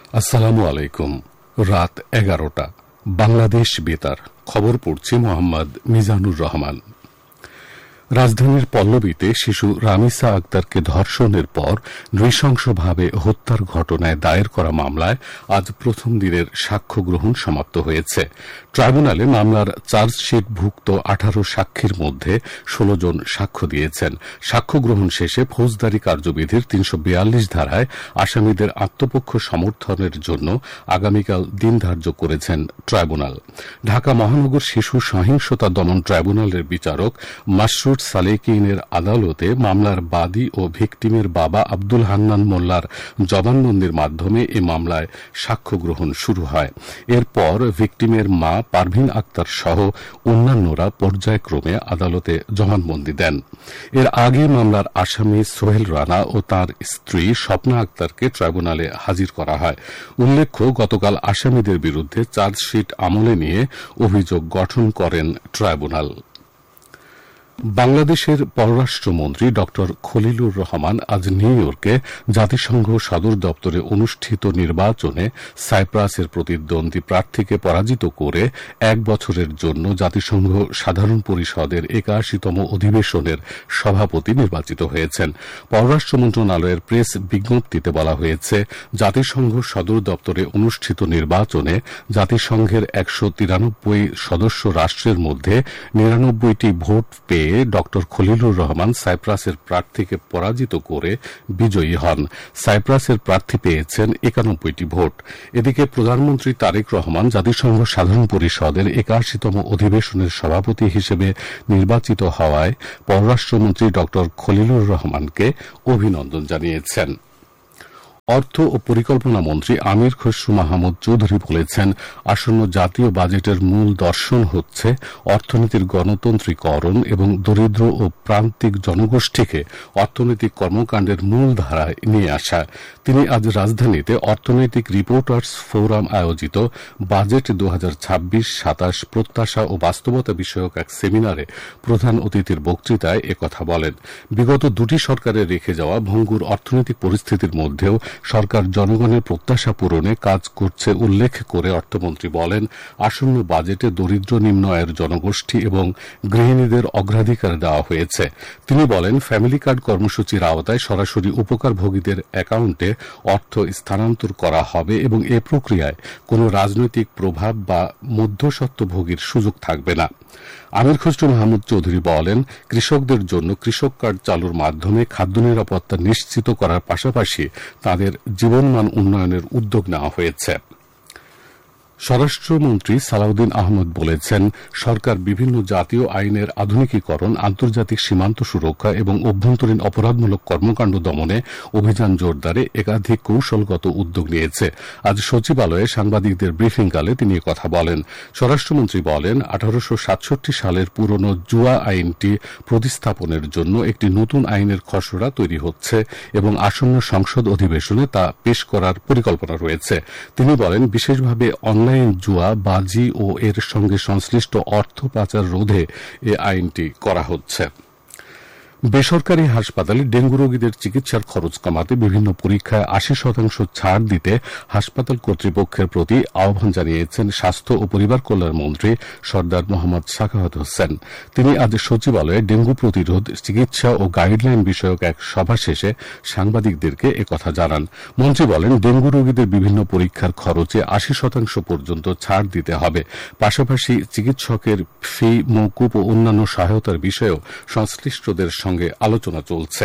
আসসালামু আলাইকুম। রাত 11টা, বাংলাদেশ বেতার। খবর পড়ছি মোহাম্মদ মিজানুর রহমান। রাজধানীর পল্লবীতে শিশু রামিসা আক্তারকে ধর্ষণের পর নৃশংসভাবে হত্যার ঘটনায় দায়ের করা মামলায় আজ প্রথম দিনের সাক্ষ্য গ্রহণ সমাপ্ত হয়েছে। ট্রাইব্যুনালে মামলার চার্জশিটভুক্ত 18 সাক্ষীর মধ্যে 16 জন সাক্ষ্য দিয়েছেন। সাক্ষ্য গ্রহণ শেষে ফৌজদারি কার্যবিধির 342 ধারায় আসামিদের আত্মপক্ষ সমর্থনের জন্য আগামীকাল দিন ধার্য করেছেন ট্রাইব্যুনাল। ঢাকা মহানগর শিশু সহিংসতা দমন ট্রাইব্যুনালের বিচারক মাসরুর সালেকিনের আদালতে মামলার বাদী ও ভিকটিমের বাবা আব্দুল হান্নান মোল্লার জবানবন্দির মাধ্যমে এ মামলায় সাক্ষ্য গ্রহণ শুরু হয়। এরপর ভিকটিমের মা পারভিন আক্তার সহ অন্যান্যরা পর্যায়ক্রমে আদালতে জবানবন্দি দেন। এর আগে মামলার আসামি সোহেল রানা ও তাঁর স্ত্রী স্বপ্না আক্তারকে ট্রাইব্যুনালে হাজির করা হয়। উল্লেখ্য, গতকাল আসামিদের বিরুদ্ধে চার্জশিট আমলে নিয়ে অভিযোগ গঠন করেন ট্রাইব্যুনাল। বাংলাদেশের পররাষ্ট্রমন্ত্রী ড খলিলুর রহমান আজ নিউ ইয়র্কে জাতিসংঘ সদর দপ্তরে অনুষ্ঠিত নির্বাচনে সাইপ্রাসের প্রতিদ্বন্দ্বী প্রার্থীকে পরাজিত করে 1 বছরের জন্য জাতিসংঘ সাধারণ পরিষদের 81তম অধিবেশনের সভাপতি নির্বাচিত হয়েছেন। পররাষ্ট্র মন্ত্রণালয়ের প্রেস বিজ্ঞপ্তিতে বলা হয়েছে, জাতিসংঘ সদর দপ্তরে অনুষ্ঠিত নির্বাচনে জাতিসংঘের 193 সদস্য রাষ্ট্রের মধ্যে 99টি ভোট পেয়ে ড খলিলুর রহমান সাইপ্রাসের প্রার্থীকে পরাজিত করে বিজয়ী হন। সাইপ্রাসের প্রার্থী পেয়েছেন 91টি ভোট। এদিকে প্রধানমন্ত্রী তারেক রহমান জাতিসংঘ সাধারণ পরিষদের 81তম অধিবেশনের সভাপতি হিসেবে নির্বাচিত হওয়ায় পররাষ্ট্রমন্ত্রী ড খলিলুর রহমানকে অভিনন্দন জানিয়েছেন। অর্থ ও পরিকল্পনা মন্ত্রী আমির খসরু মাহমুদ চৌধুরী বলেছেন, আসন্ন জাতীয় বাজেটের মূল দর্শন হচ্ছে অর্থনীতির গণতান্ত্রিকরণ এবং দরিদ্র ও প্রান্তিক জনগোষ্ঠীকে অর্থনৈতিক কর্মকাণ্ডের মূল ধারায় নিয়ে আসা। তিনি আজ রাজধানীতে অর্থনৈতিক রিপোর্টার্স ফোরাম আয়োজিত বাজেট 2026-27 প্রত্যাশা ও বাস্তবতা বিষয়ক এক সেমিনারে প্রধান অতিথির বক্তৃতায় একথা বলেন। বিগত দুটি সরকারের রেখে যাওয়া ভঙ্গুর অর্থনৈতিক পরিস্থিতির মধ্যেও সরকার জনগণের প্রত্যাশা পূরণে কাজ করছে উল্লেখ করে অর্থমন্ত্রী বলেন, আসন্ন বাজেটে দরিদ্র নিম্ন আয়ের জনগোষ্ঠী এবং গৃহিণীদের অগ্রাধিকার দেওয়া হয়েছে। তিনি বলেন, ফ্যামিলি কার্ড কর্মসূচির আওতায় সরাসরি উপকারভোগীদের অ্যাকাউন্টে অর্থ স্থানান্তর করা হবে এবং এ প্রক্রিয়ায় কোনো রাজনৈতিক প্রভাব বা মধ্যস্বত্বভোগীর সুযোগ থাকবে না। আমির খসরু মাহমুদ চৌধুরী বলেন, কৃষকদের জন্য কৃষক কার্ড চালুর মাধ্যমে খাদ্য নিরাপত্তা নিশ্চিত করার পাশাপাশি তাদের জীবনমান উন্নয়নের উদ্যোগ নেওয়া হয়েছে। স্বরাষ্ট্রমন্ত্রী সালাউদ্দিন আহমদ বলেছেন, সরকার বিভিন্ন জাতীয় আইনের আধুনিকীকরণ, আন্তর্জাতিক সীমান্ত সুরক্ষা এবং অভ্যন্তরীণ অপরাধমূলক কর্মকাণ্ড দমনে অভিযান জোরদারে একাধিক কৌশলগত উদ্যোগ নিয়েছে। আজ সচিবালয়ে সাংবাদিকদের ব্রিফিংকালে তিনি কথা বলেন। স্বরাষ্ট্রমন্ত্রী বলেন, 1867 সালের পুরনো জুয়া আইনটি প্রতিস্থাপনের জন্য একটি নতুন আইনের খসড়া তৈরি হচ্ছে এবং আসন্ন সংসদ অধিবেশনে তা পেশ করার পরিকল্পনা রয়েছে। তিনি বলেন, বিশেষভাবে অনলাইন জুয়া, বাজি ও এর সঙ্গে সংশ্লিষ্ট অর্থ পাচার রোধে এ আইনটি করা হচ্ছে। বেসরকারি হাসপাতালে ডেঙ্গু রোগীদের চিকিৎসার খরচ কমাতে বিভিন্ন পরীক্ষায় 80% ছাড় দিতে হাসপাতাল কর্তৃপক্ষের প্রতি আহ্বান জানিয়েছেন স্বাস্থ্য ও পরিবার কল্যাণ মন্ত্রী সরদার মোহাম্মদ সাখাওয়াত হোসেন। তিনি আজ সচিবালয়ে ডেঙ্গু প্রতিরোধ, চিকিৎসা ও গাইডলাইন বিষয়ক এক সভা শেষে সাংবাদিকদেরকে একথা জানান। মন্ত্রী বলেন, ডেঙ্গু রোগীদের বিভিন্ন পরীক্ষার খরচে 80% পর্যন্ত ছাড় দিতে হবে। পাশাপাশি চিকিৎসকের ফি মওকুফ ও অন্যান্য সহায়তার বিষয়েও সংশ্লিষ্টদের সঙ্গে আলোচনা চলছে।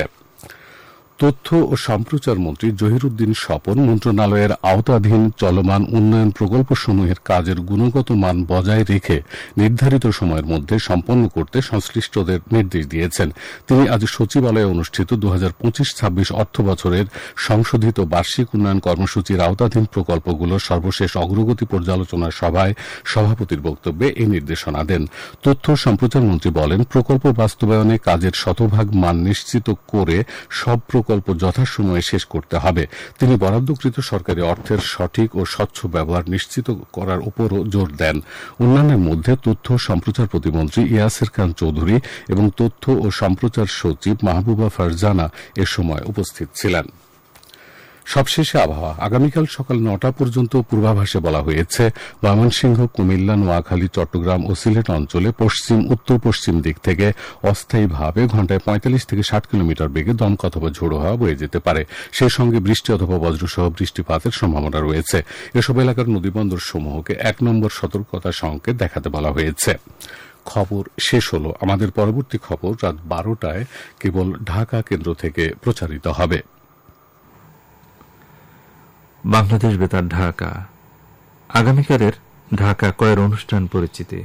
তথ্য ও সম্প্রচার মন্ত্রী জহিরুদ্দিন স্বপন মন্ত্রণালয়ের আওতাধীন চলমান উন্নয়ন প্রকল্পসমূহের কাজের গুণগত মান বজায় রেখে নির্ধারিত সময়ের মধ্যে সম্পন্ন করতে সংশ্লিষ্টদের নির্দেশ দিয়েছেন। তিনি আজ সচিবালয়ে অনুষ্ঠিত 2025-26 অর্থবছরের সংশোধিত বার্ষিক উন্নয়ন কর্মসূচির আওতাধীন প্রকল্পগুলোর সর্বশেষ অগ্রগতি পর্যালোচনা সভায় সভাপতির বক্তব্যে এই নির্দেশনা দেন। তথ্য ও সম্প্রচার মন্ত্রী বলেন, প্রকল্প বাস্তবায়নে কাজের শতভাগ মান নিশ্চিত করে সব প্রকল্প যথাসময়ে শেষ করতে হবে। তিনি বরাদ্দকৃত সরকারি অর্থের সঠিক ও স্বচ্ছ ব্যবহার নিশ্চিত করার উপরও জোর দেন। অন্যান্যের মধ্যে তথ্য ও সম্প্রচার প্রতিমন্ত্রী ইয়াসির খান চৌধুরী এবং তথ্য ও সম্প্রচার সচিব মাহবুবা ফারজানা এ সময় উপস্থিত ছিলেন। সবশেষে আবহাওয়া। আগামীকাল সকাল 9টা পর্যন্ত পূর্বাভাসে বলা হয়েছে ময়মনসিংহ, কুমিল্লা, নোয়াখালী, চট্টগ্রাম ও সিলেট অঞ্চলে পশ্চিম উত্তর পশ্চিম দিক থেকে অস্থায়ীভাবে ঘণ্টায় 45 থেকে 60 কিলোমিটার বেগে দমকা অথবা ঝোড়ো হাওয়া বয়ে যেতে পারে। সেই সঙ্গে বৃষ্টি অথবা বজ্রসহ বৃষ্টিপাতের সম্ভাবনা রয়েছে। এসব এলাকার নদীবন্দর সমূহকে 1 নম্বর সতর্কতা সংকেত দেখাতে বলা হয়েছে। খবর শেষ হলো। আমাদের পরবর্তী খবর রাত 12টায় কেবল ঢাকা কেন্দ্র থেকে প্রচারিত হবে। বাংলাদেশ বেতার ঢাকা। আগামীকালের ঢাকা কয়ের অনুষ্ঠান পরিচিতি।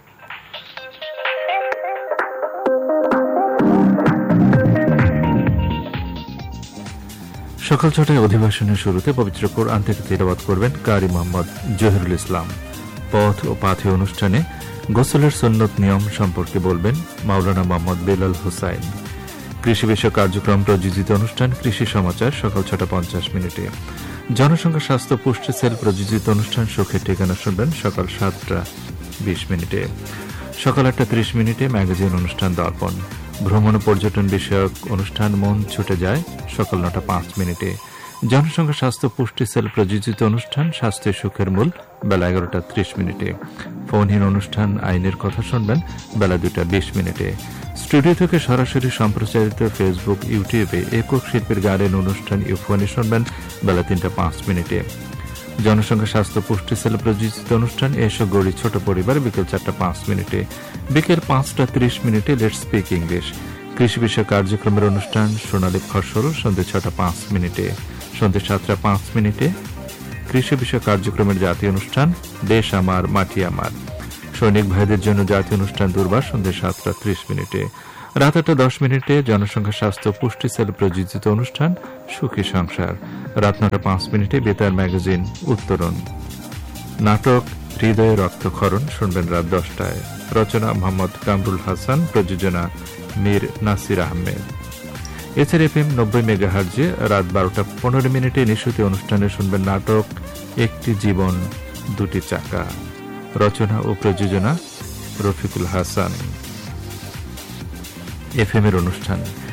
সকাল 6টায় অধিবেশনের শুরুতে পবিত্র কোরআন থেকে তিলাওয়াত করবেন কারি মোহাম্মদ জহিরুল ইসলাম। পথ ও পাথে অনুষ্ঠানে গোসলের সুন্নত নিয়ম সম্পর্কে বলবেন মাওলানা মোহাম্মদ বেলাল হোসাইন। কৃষি বিষয়ক কার্যক্রম প্রযোজিত অনুষ্ঠান কৃষি সমাচার সকাল 6:50। জনসংখ্যা স্বাস্থ্য পুষ্টি সেল প্রযোজিত অনুষ্ঠান সুখের ঠিকানা শুনবেন সকাল 7:20। সকাল 8:30 ম্যাগাজিন অনুষ্ঠান দর্পণ। ভ্রমণ ও পর্যটন বিষয়ক অনুষ্ঠান মন ছুটে যায় সকাল 9:05। জনসংখ্যা স্বাস্থ্য পুষ্টি সেল প্রযোজিত অনুষ্ঠান স্বাস্থ্য সুখের মূল বেলা 11:30। ফোনহীন অনুষ্ঠান আইনের কথা শুনবেন বেলা 2:20। স্টুডিও থেকে সরাসরি সম্প্রচারিত ফেসবুক, ইউটিউবে একক শিল্পীর গানের অনুষ্ঠান ইউফোনে শুনবেন বেলা 3:05। জনসংখ্যা স্বাস্থ্য পুষ্টি সেল প্রযোজিত অনুষ্ঠান এসো গড়ি ছোট পরিবার বিকেল 4:05। বিকেল 5:30 লেটস স্পিক ইংলিশ। কৃষি বিষয়ক কার্যক্রমের অনুষ্ঠান সোনালী ফসল সন্ধ্যে 6:05। সন্ধ্যে 7:05 কৃষি বিষয়ক কার্যক্রমের জাতীয় অনুষ্ঠান দেশ আমার মাটি আমার। সৈনিক ভাইদের জন্য জাতীয় অনুষ্ঠান দুর্বার সন্ধ্যে 7:30। রাত 8:10 জনসংখ্যা স্বাস্থ্য পুষ্টি সেল প্রযোজিত অনুষ্ঠান সুখী সংসার। রাত 9:05 বেতার ম্যাগাজিন উত্তরণ। নাটক হৃদয়ে রক্তক্ষরণ শুনবেন রাত 10টায়। রচনা মোহাম্মদ কামরুল হাসান, প্রযোজনা মীর নাসির আহমেদ। এছাড়া এফএম 90 মেগাহার্জে রাত 12:15 নিশুতি অনুষ্ঠানে শুনবেন নাটক একটি জীবন দুটি চাকা। রচনা ও প্রযোজনা রফিকুল হাসান। এফএম এর অনুষ্ঠান